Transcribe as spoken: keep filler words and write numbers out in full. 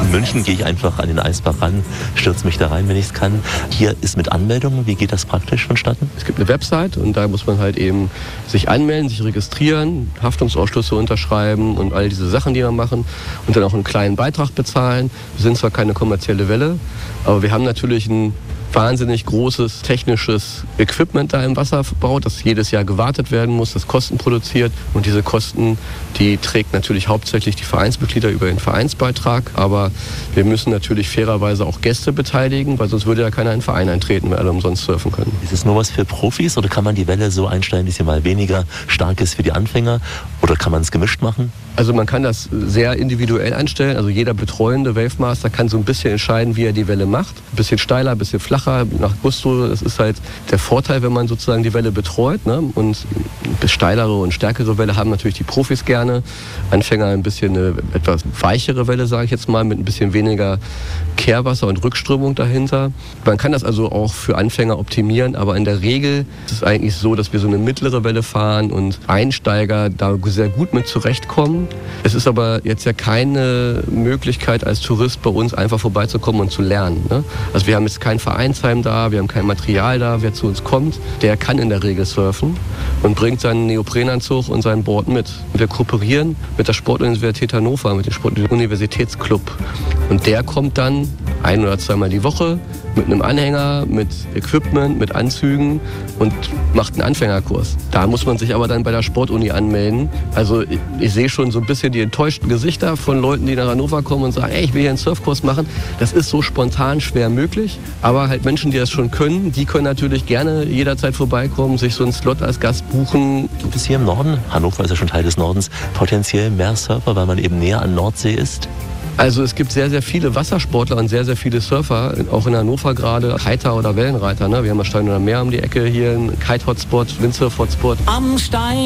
In München gehe ich einfach an den Eisbach ran, stürze mich da rein, wenn ich es kann. Hier ist mit Anmeldung. Wie geht das praktisch vonstatten? Es gibt eine Website und da muss man halt eben sich anmelden, sich registrieren, Haftungsausschlüsse unterschreiben und all diese Sachen, die wir machen und dann auch einen kleinen Beitrag bezahlen. Wir sind zwar keine kommerzielle Welle, aber wir haben natürlich ein wahnsinnig großes technisches Equipment da im Wasser verbaut, das jedes Jahr gewartet werden muss, das Kosten produziert. Und diese Kosten, die trägt natürlich hauptsächlich die Vereinsmitglieder über den Vereinsbeitrag. Aber wir müssen natürlich fairerweise auch Gäste beteiligen, weil sonst würde ja keiner in den Verein eintreten, wenn alle umsonst surfen können. Ist es nur was für Profis oder kann man die Welle so einstellen, dass sie mal weniger stark ist für die Anfänger? Oder kann man es gemischt machen? Also man kann das sehr individuell einstellen. Also jeder betreuende Wavemaster kann so ein bisschen entscheiden, wie er die Welle macht. Ein bisschen steiler, ein bisschen flacher, nach Gusto. Das ist halt der Vorteil, wenn man sozusagen die Welle betreut. Ne? Und eine steilere und stärkere Welle haben natürlich die Profis gerne. Anfänger ein bisschen eine etwas weichere Welle, sage ich jetzt mal, mit ein bisschen weniger Kehrwasser und Rückströmung dahinter. Man kann das also auch für Anfänger optimieren, aber in der Regel ist es eigentlich so, dass wir so eine mittlere Welle fahren und Einsteiger da sehr gut mit zurechtkommen. Es ist aber jetzt ja keine Möglichkeit als Tourist bei uns einfach vorbeizukommen und zu lernen. Ne? Also wir haben jetzt kein Vereinsheim da, wir haben kein Material da. Wer zu uns kommt, der kann in der Regel surfen und bringt seinen Neoprenanzug und sein Board mit. Wir kooperieren mit der Sportuniversität Hannover, mit dem Sportuniversitätsclub. Und der kommt dann ein- oder zweimal die Woche mit einem Anhänger, mit Equipment, mit Anzügen und macht einen Anfängerkurs. Da muss man sich aber dann bei der Sportuni anmelden. Also ich, ich sehe schon so ein bisschen die enttäuschten Gesichter von Leuten, die nach Hannover kommen und sagen, ey, ich will hier einen Surfkurs machen. Das ist so spontan schwer möglich. Aber halt Menschen, die das schon können, die können natürlich gerne jederzeit vorbeikommen, sich so einen Slot als Gast buchen. Gibt es hier im Norden, Hannover ist ja schon Teil des Nordens, potenziell mehr Surfer, weil man eben näher an Nordsee ist? Also es gibt sehr, sehr viele Wassersportler und sehr, sehr viele Surfer, auch in Hannover gerade, Kiter oder Wellenreiter. Ne? Wir haben das Stein oder Meer um die Ecke hier, ein Kite-Hotspot, Windsurf-Hotspot. Am Stein